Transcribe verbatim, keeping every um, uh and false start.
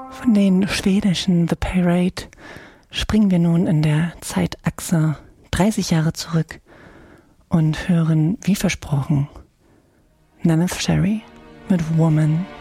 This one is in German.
Von den schwedischen The Parade springen wir nun in der Zeitachse dreißig Jahre zurück und hören, wie versprochen, Neneth Cherry mit Woman.